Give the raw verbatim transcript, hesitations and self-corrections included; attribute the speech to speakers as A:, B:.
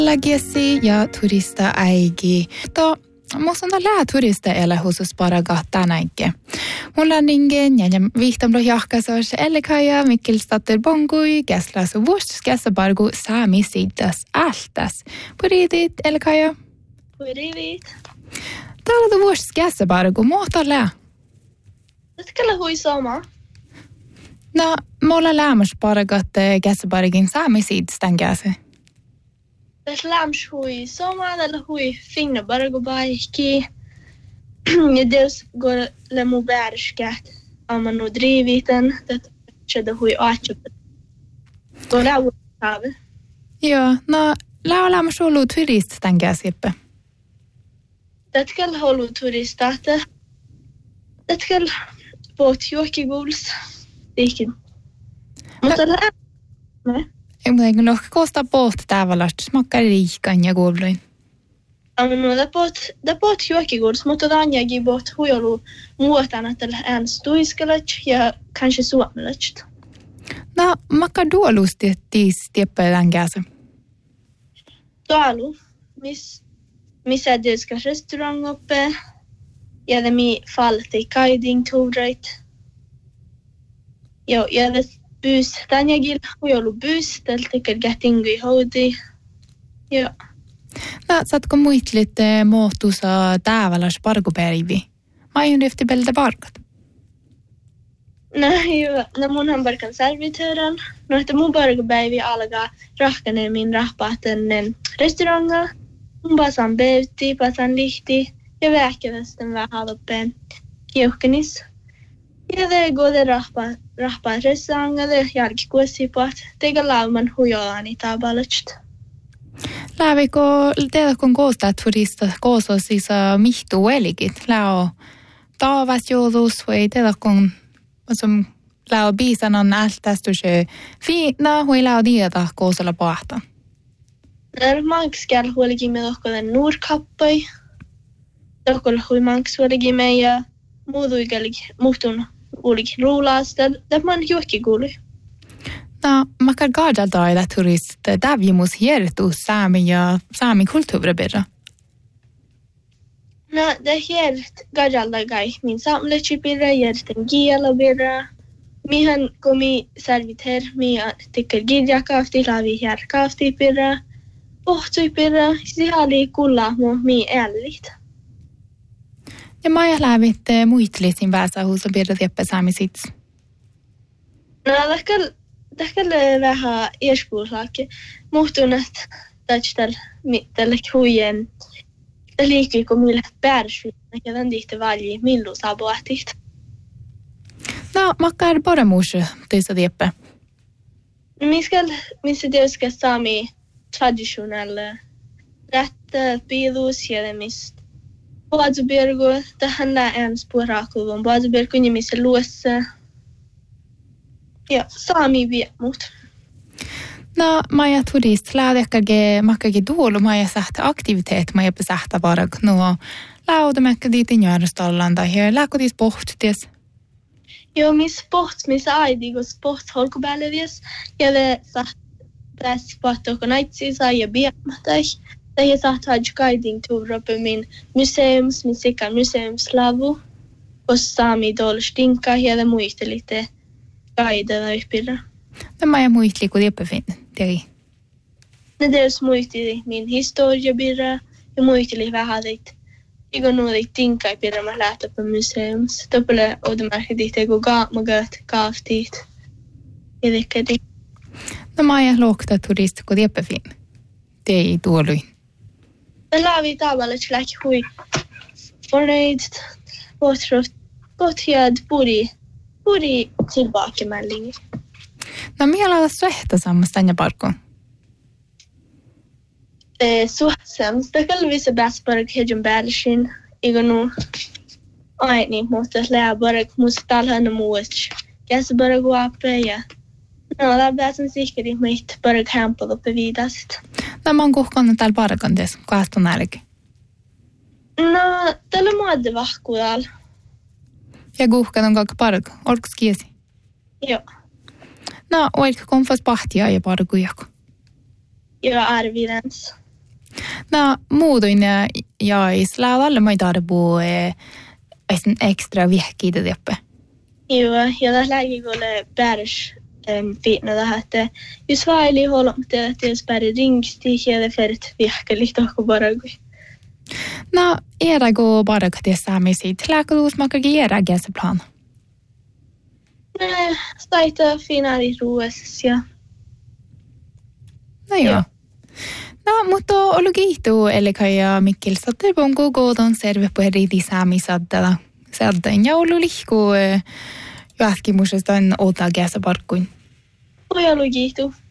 A: Lagiesi ja turista äigi. To musta on lää turista ele husus paraga tänäinkin. Mulla on ningen ja vihtamlo jahkasos elikaja Mikkelstatter bongui käslas vuost käsabargu saami siddas altas. Puridit elikaja?
B: Puridit.
A: Täällä on vuost käsabargu, muuta lää.
B: Tätkellä hui sama.
A: No, mulla lämmäs paragat käsabargin saami siddas tän käsi.
B: Tässä lämmäs hui sama, tällä hui finna bargu baikki. Ja dels går le mu bärskät. Amma nu driviten, det tjäder hui aatjupet. Går det av?
A: Joo, no lää lämmäs ollut turist tän käsippe.
B: Tätkellä holu turista, että tätkellä båt juokki guls. Tiikin. Mutta lämmäs.
A: Ei muuta kuin lohka koostaa pohti tavallista, smakkaa riikan ja kuuluin.
B: Amma no det båt det båt juokki guls, mutta tanjakin båt hui ollut muotana tällä äänstuiskelet ja kanske suomelet.
A: No, makka duolusti tiis tieppä tän käsi.
B: Tuolu, miss missä delska restaurang uppe. Ja det mi falti guiding tourait. Jo, ja det bus tanjagil hui ollut bus, tällä tekee gettingui houdi. Jo.
A: No, saatko muitlit muotusa tavallas parkupäivi? Mä aion ryhti peltä parkat.
B: No, jo, no mun on barkan servitören. No, että mun parkupäivi alkaa rahkanen min rahpahtanen restauranga. Mun pasan beuti, pasan lihti ja vähkävästen vähän halpeen kiuhkenis. Ja det går det rahpa, rahpa restauranga, det jälkikuusipat. Teikä lauman hujoani tabalast.
A: Lävikö teillä kun koostaa turista kooso siis mihtu eligit? Läo taavas joulus vai teillä kun som läo biisan on ältästy se fiina hui läo dieta koosalla pahta.
B: När mankskäl huoligi med okkolen nurkappai. Tokkol hui manks huoligi med ja muuduikälig muhtun uligi ruulastel. Det man juokki kuuli.
A: No, makar gaadaltaida turist tävjimus hiertu saami ja saami kulttuuribirra.
B: No, det hiert gaadaltagai min samletjibirra, hierten gielabirra. Mihan komi serviter, mi tikker gidja kaafti, laavi hier kaafti birra. Pohtui birra, sihali kulla mu mi ellit.
A: Ja maja lävit muitlisin väsähuusa birra tieppä saami sits.
B: No, tähkäl tähkäl vähän iespuuslaakin. Muhtun, että tällä tällä huijen liikkii, kun millä päärsviinä, ja tämän tihti valji, milloin saa puhtit.
A: No, makkar bara muus teissä tieppä.
B: Missä tietysti saami traditionella rättä piilus ja mistä Baadubirgu, tähän lähen spuraakuun Baadubirgu nimissä luossa. Ja saami viemut.
A: No, maja turist lähdekkäge makkagi duolu maja sähtä aktiviteet maja pesähtä varag. No, läudemekkä diitin järjestallan tai hier lähkodis pohtis.
B: Jo, miss poht, miss aidi, kun poht holkubällevies. Ja det saht pääs pohtoon naitsi saa ja viematai. Tai saht haj guiding tour uppe min museums, min sikan museumslavu. Kos saami dol stinka ja det muiste lite guidena yppirra.
A: No maja muistli kun tieppä fin, teri.
B: Ne dels muisti min historia birra ja muisteli vähän teit. Igo nuoli tinkai birra mä lähtö på museums. Toppele odemärke tihti kun gaamagat kaaftiit. Ja tekkedi.
A: No maja luokta turist kun tieppä fin. Tei tuolui.
B: Me laavi tavallaan lähti hui. Fornöjd, båtrot, båtjad, puri. Puri tillbakamelding.
A: No mihin laita suhta sammasta tänne parkoon?
B: Eh, suhtsam. Stakal vissa bästbarg hedjum bärsin. Igo nu aini mutta läbarg musta talhan muus. Käsbarg uappe ja no läbäsen sikkeri mitt barg hämpel uppe vidast.
A: No mä oon kuhkonnut täällä parkan des, kaastun nälki.
B: No, tällä muodde vahkuudal.
A: Ja kuhkan on kaikki park, olko kiesi?
B: Joo.
A: No, oletko konfas pahtia ja parkujako?
B: Joo, arvidens.
A: No muutuin ja islaavalle mä tarvuu eisen extra vihkiitä teppä.
B: Joo, ja tässä lähikuulee päädys fiitna tähän, että jos vaili huolomta, että jos päädä ringsti, ja det färdigt vihkeli tohko baragui.
A: No, erägo baragti saamisit, lääkätuus makkakin erägässä plan.
B: Nej, staita finaali ruuassa ja...
A: No joo. No, mutta olu kiihtuu, eli kai Mikkel Satterponko koodon serve puheriti saami saddala. Saddan ja olu lihku jatkimusesta oota kässä parkkuin.
B: Oi olu kiihtuu.